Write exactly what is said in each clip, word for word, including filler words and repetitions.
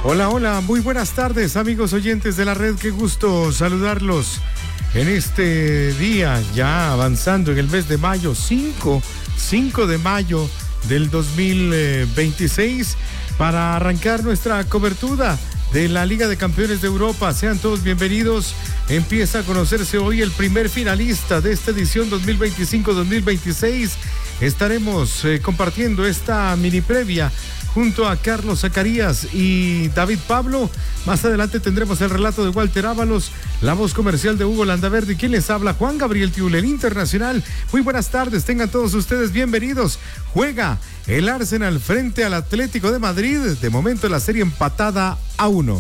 Hola, hola, muy buenas tardes, amigos oyentes de la red, qué gusto saludarlos en este día, ya avanzando en el mes de mayo, cinco de mayo del dos mil veintiséis, para arrancar nuestra cobertura de la Liga de Campeones de Europa. Sean todos bienvenidos. Empieza a conocerse hoy el primer finalista de esta edición dos mil veinticinco dos mil veintiséis. Estaremos eh, compartiendo esta mini previa junto a Carlos Zacarías y David Pablo. Más adelante tendremos el relato de Walter Ábalos, la voz comercial de Hugo Landaverde, y quien les habla, Juan Gabriel Tiule, el internacional. Muy buenas tardes, tengan todos ustedes bienvenidos. Juega el Arsenal frente al Atlético de Madrid. De momento la serie empatada a uno.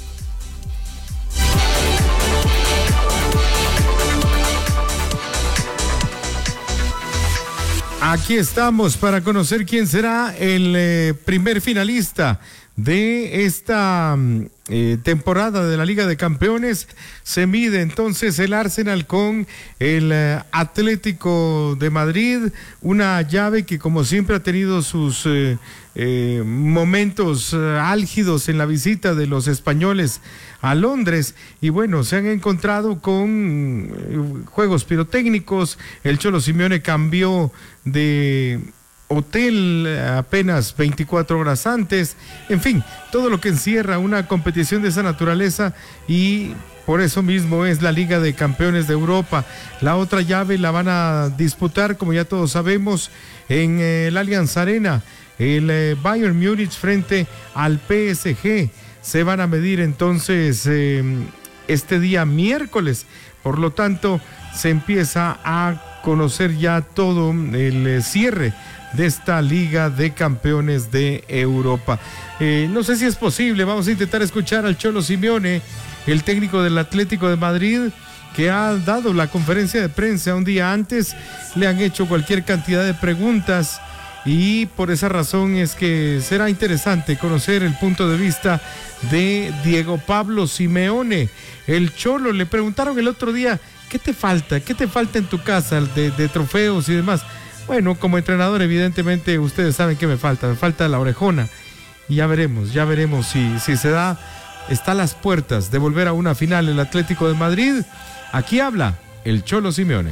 Aquí estamos para conocer quién será el eh, primer finalista de esta eh, temporada de la Liga de Campeones. Se mide entonces el Arsenal con el eh, Atlético de Madrid, una llave que como siempre ha tenido sus eh, eh, momentos eh, álgidos en la visita de los españoles a Londres, y bueno, se han encontrado con eh, juegos pirotécnicos. El Cholo Simeone cambió de hotel apenas veinticuatro horas antes. En fin, todo lo que encierra una competición de esa naturaleza, y por eso mismo es la Liga de Campeones de Europa. La otra llave la van a disputar, como ya todos sabemos, en eh, el Allianz Arena. El eh, Bayern Múnich frente al P S G. Se van a medir entonces eh, este día miércoles. Por lo tanto, se empieza a conocer ya todo el eh, cierre de esta Liga de Campeones de Europa. Eh, no sé si es posible, vamos a intentar escuchar al Cholo Simeone, el técnico del Atlético de Madrid, que ha dado la conferencia de prensa un día antes. Le han hecho cualquier cantidad de preguntas, y por esa razón es que será interesante conocer el punto de vista de Diego Pablo Simeone. El Cholo, le preguntaron el otro día, ¿qué te falta? ¿Qué te falta en tu casa de, de trofeos y demás? Bueno, como entrenador, evidentemente, ustedes saben que me falta, me falta la orejona, y ya veremos, ya veremos si, si se da. Está a las puertas de volver a una final el Atlético de Madrid. Aquí habla el Cholo Simeone.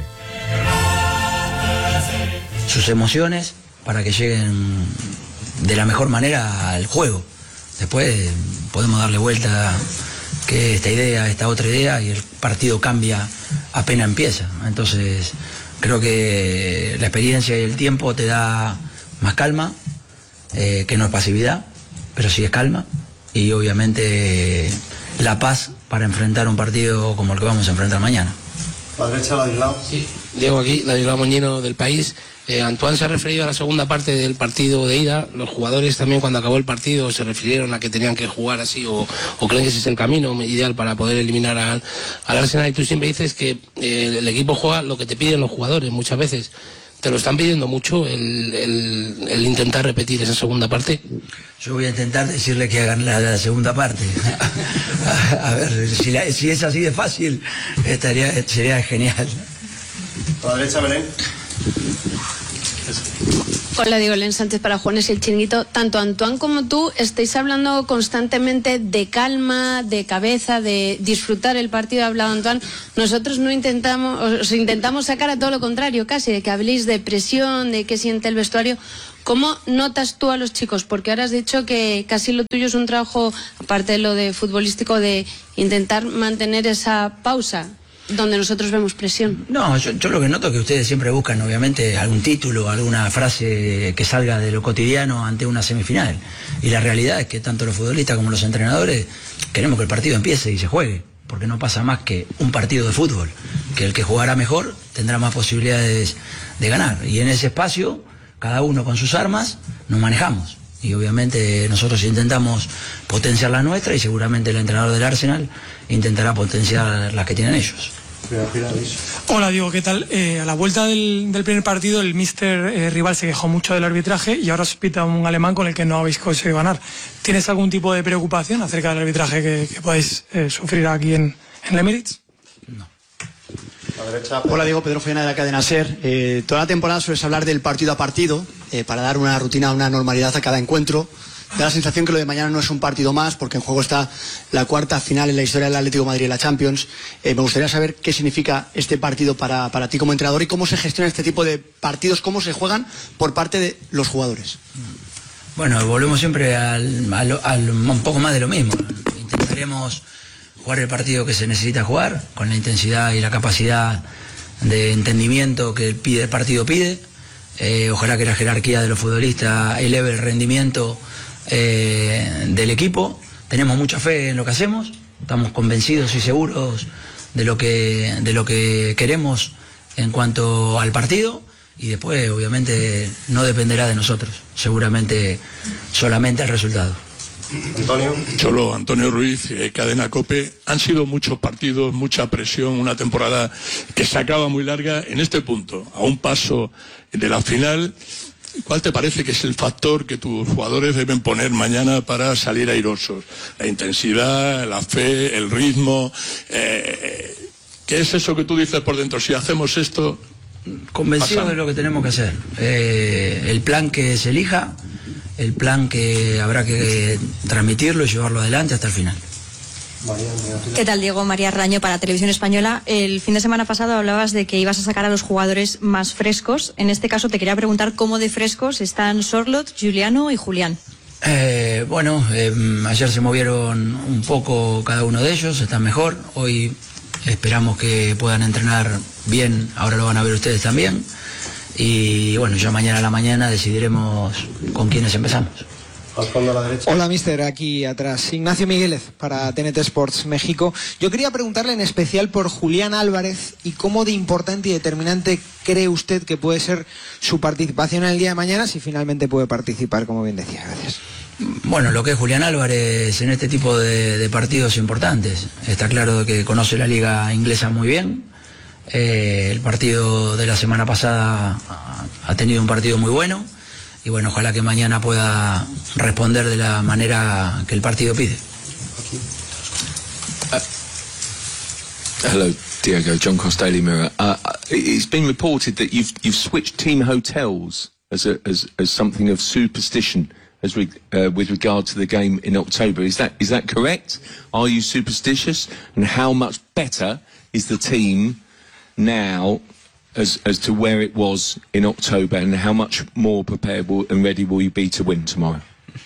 Sus emociones para que lleguen de la mejor manera al juego. Después podemos darle vuelta que esta idea, esta otra idea, y el partido cambia apenas empieza. Entonces creo que la experiencia y el tiempo te da más calma, eh, que no es pasividad, pero sí es calma, y obviamente la paz para enfrentar un partido como el que vamos a enfrentar mañana. ¿A la derecha, Ladislao? Sí, Diego aquí, Ladislao Moñino del País. Eh, Antoine se ha referido a la segunda parte del partido de ida. Los jugadores también, cuando acabó el partido, se refirieron a que tenían que jugar así, o, o creen que ese es el camino ideal para poder eliminar al, al Arsenal. Y tú siempre dices que eh, el equipo juega lo que te piden los jugadores. Muchas veces te lo están pidiendo mucho, el, el, el intentar repetir esa segunda parte. Yo voy a intentar decirle que hagan la, la segunda parte. a, a ver, si, la, si es así de fácil, estaría, sería genial. ¿A la derecha, Belén? Hola, Diego Len Sánchez para Juanes y el Chiringuito. Tanto Antoine como tú estáis hablando constantemente de calma, de cabeza, de disfrutar el partido. Ha hablado Antoine. Nosotros no intentamos, os intentamos sacar a todo lo contrario, casi, de que habléis de presión, de qué siente el vestuario. ¿Cómo notas tú a los chicos? Porque ahora has dicho que casi lo tuyo es un trabajo, aparte de lo de futbolístico, de intentar mantener esa pausa, donde nosotros vemos presión. No, yo, yo lo que noto es que ustedes siempre buscan, obviamente, algún título, alguna frase que salga de lo cotidiano ante una semifinal. Y la realidad es que tanto los futbolistas como los entrenadores queremos que el partido empiece y se juegue, porque no pasa más que un partido de fútbol, que el que jugará mejor tendrá más posibilidades de ganar. Y en ese espacio, cada uno con sus armas, nos manejamos. Y obviamente nosotros intentamos potenciar la nuestra, y seguramente el entrenador del Arsenal intentará potenciar las que tienen ellos. Hola, Diego, ¿qué tal? Eh, a la vuelta del, del primer partido, el míster eh, rival se quejó mucho del arbitraje, y ahora os pita un alemán con el que no habéis conseguido ganar. ¿Tienes algún tipo de preocupación acerca del arbitraje que, que podáis eh, sufrir aquí en, en el Emirates? No. Hola, Diego, Pedro Follana de la cadena SER. Eh, toda la temporada sueles hablar del partido a partido, eh, para dar una rutina, una normalidad a cada encuentro. Da la sensación que lo de mañana no es un partido más, porque en juego está la cuarta final en la historia del Atlético de Madrid en la Champions. Eh, me gustaría saber qué significa este partido para, para ti como entrenador y cómo se gestiona este tipo de partidos, cómo se juegan por parte de los jugadores. Bueno, volvemos siempre al, al, al un poco más de lo mismo. Intentaremos jugar el partido que se necesita jugar, con la intensidad y la capacidad de entendimiento que el partido pide. Eh, ojalá que la jerarquía de los futbolistas eleve el rendimiento eh, del equipo. Tenemos mucha fe en lo que hacemos, estamos convencidos y seguros de lo que, de lo que queremos en cuanto al partido, y después obviamente no dependerá de nosotros, seguramente solamente el resultado. Antonio. Cholo, Antonio Ruiz, eh, Cadena COPE. Han sido muchos partidos, mucha presión, una temporada que se acaba muy larga. En este punto, a un paso de la final, ¿cuál te parece que es el factor que tus jugadores deben poner mañana para salir airosos? La intensidad, la fe, el ritmo. Eh, ¿Qué es eso que tú dices por dentro? Si hacemos esto... Convencido de lo que tenemos que hacer. Eh, el plan que se elija, el plan que habrá que transmitirlo y llevarlo adelante hasta el final. ¿Qué tal, Diego? María Raño para Televisión Española. El fin de semana pasado hablabas de que ibas a sacar a los jugadores más frescos. En este caso te quería preguntar cómo de frescos están Sorloth, Giuliano y Julián. Eh, bueno, eh, ayer se movieron un poco cada uno de ellos, están mejor. Hoy esperamos que puedan entrenar bien, ahora lo van a ver ustedes también. Y bueno, ya mañana a la mañana decidiremos con quiénes empezamos. A la derecha. Hola, mister, aquí atrás. Ignacio Migueles, para T N T Sports México. Yo quería preguntarle en especial por Julián Álvarez y cómo de importante y determinante cree usted que puede ser su participación en el día de mañana, si finalmente puede participar, como bien decía. Gracias. Bueno, lo que es Julián Álvarez en este tipo de, de partidos importantes. Está claro que conoce la liga inglesa muy bien. Eh, el partido de la semana pasada ha, ha tenido un partido muy bueno. Y bueno, ojalá que mañana pueda responder de la manera que el partido pide. Uh, hello, Diego. John Cross, Daily Mirror. Uh, it's been reported that you've you've switched team hotels as a, as as something of superstition as we, uh, with regard to the game in October. Is that is that correct? Are you superstitious? And how much better is the team now as as to where it was in October, and how much more prepared will, and ready will you be to win tomorrow?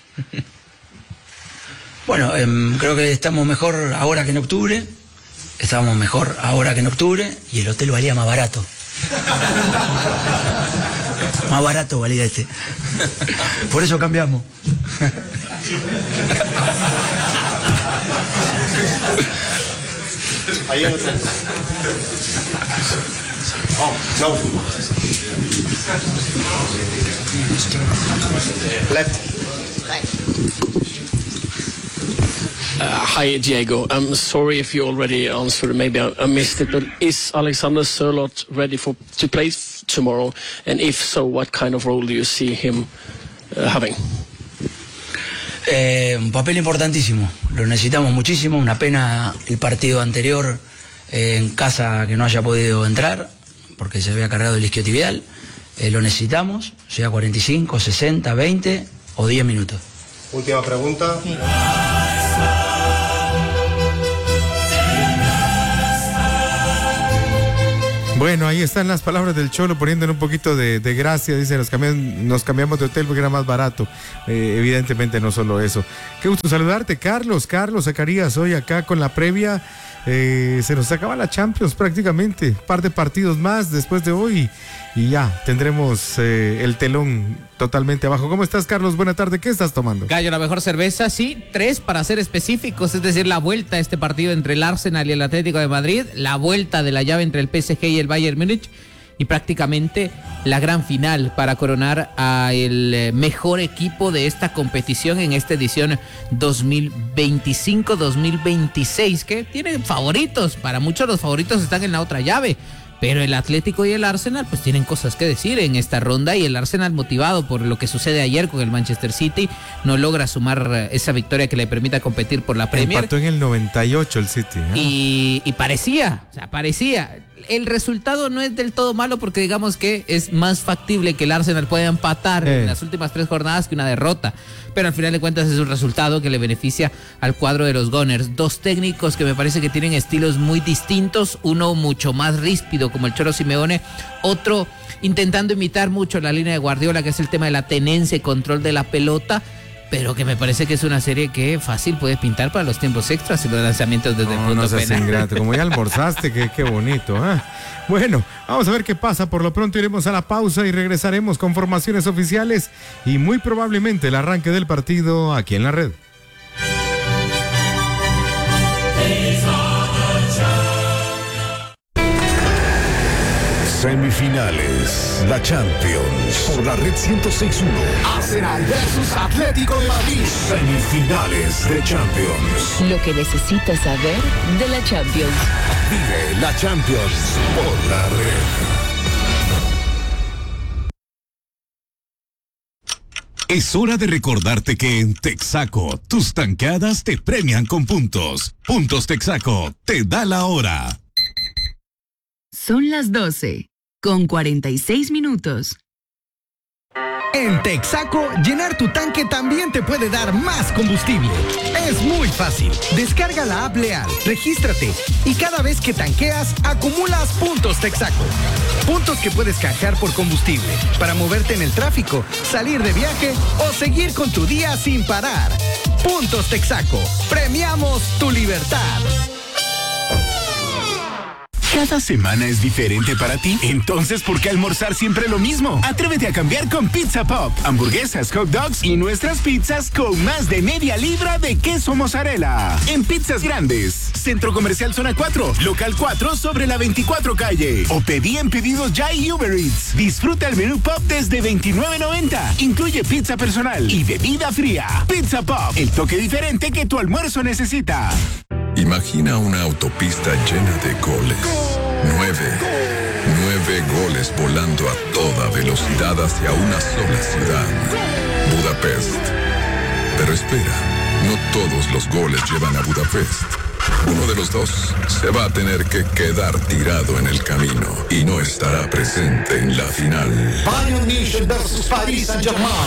Bueno, eh, creo que estamos mejor ahora que en octubre. Estábamos mejor ahora que en octubre y el hotel valía más barato. Más barato valía este. Por eso cambiamos. Ahí en otro. Oh, no. Left. Uh, hi, Diego. I'm sorry if you already answered. Maybe I, I missed it. But is Alexander Sørloth ready for to play f tomorrow? And if so, what kind of role do you see him uh, having? Eh, un papel importantísimo. Lo necesitamos muchísimo. Una pena el partido anterior eh, en casa que no haya podido entrar, porque se había cargado el isquiotibial. Eh, lo necesitamos, sea cuarenta y cinco, sesenta, veinte o diez minutos. Última pregunta. Bueno, ahí están las palabras del Cholo poniéndole un poquito de, de gracia. Dice, nos cambiamos, nos cambiamos de hotel porque era más barato. Eh, evidentemente no solo eso. Qué gusto saludarte, Carlos. Carlos Zacarías, hoy acá con la previa. Eh, se nos acaba la Champions prácticamente. Un par de partidos más después de hoy y ya tendremos eh, el telón totalmente abajo. ¿Cómo estás, Carlos? Buena tarde. ¿Qué estás tomando? Gallo, la mejor cerveza, sí, tres para ser específicos, es decir, la vuelta a este partido entre el Arsenal y el Atlético de Madrid, la vuelta de la llave entre el P S G y el Bayern Múnich y prácticamente la gran final para coronar a el mejor equipo de esta competición en esta edición dos mil veinticinco dos mil veintiséis, que tienen favoritos. Para muchos los favoritos están en la otra llave, pero el Atlético y el Arsenal pues tienen cosas que decir en esta ronda, y el Arsenal, motivado por lo que sucede ayer con el Manchester City, no logra sumar esa victoria que le permita competir por la Premier. Empató en el noventa y ocho el City, ¿eh? y, y parecía, o sea, parecía el resultado no es del todo malo, porque digamos que es más factible que el Arsenal pueda empatar eh. en las últimas tres jornadas que una derrota, pero al final de cuentas es un resultado que le beneficia al cuadro de los Gunners. Dos técnicos que me parece que tienen estilos muy distintos, uno mucho más ríspido como el Cholo Simeone, otro intentando imitar mucho la línea de Guardiola, que es el tema de la tenencia y control de la pelota, pero que me parece que es una serie que fácil puede pintar para los tiempos extras y los lanzamientos desde no, el punto no seas penal. ingrato, como ya almorzaste, qué, qué bonito. ¿eh? Bueno, vamos a ver qué pasa. Por lo pronto iremos a la pausa y regresaremos con formaciones oficiales y muy probablemente el arranque del partido aquí en la red. Semifinales, la Champions, por la red ciento seis punto uno. Arsenal versus Atlético de Madrid. Semifinales de Champions. Lo que necesitas saber de la Champions. Vive la Champions por la red. Es hora de recordarte que en Texaco, tus tanqueadas te premian con puntos. Puntos Texaco, te da la hora. Son las doce, con cuarenta y seis minutos. En Texaco, llenar tu tanque también te puede dar más combustible. Es muy fácil. Descarga la app Leal, regístrate y cada vez que tanqueas, acumulas puntos Texaco. Puntos que puedes canjear por combustible para moverte en el tráfico, salir de viaje o seguir con tu día sin parar. Puntos Texaco. Premiamos tu libertad. ¿Cada semana es diferente para ti? Entonces, ¿por qué almorzar siempre lo mismo? Atrévete a cambiar con Pizza Pop. Hamburguesas, hot dogs y nuestras pizzas con más de media libra de queso mozzarella. En Pizzas Grandes, Centro Comercial Zona cuatro, Local cuatro sobre la veinticuatro calle. O pedí en Pedidos Ya y Uber Eats. Disfruta el menú Pop desde veintinueve noventa. Incluye pizza personal y bebida fría. Pizza Pop, el toque diferente que tu almuerzo necesita. Imagina una autopista llena de goles. Nueve. Nueve goles volando a toda velocidad hacia una sola ciudad. Budapest. Pero espera, no todos los goles llevan a Budapest. Uno de los dos se va a tener que quedar tirado en el camino y no estará presente en la final. Bayern Múnich versus Paris Saint-Germain.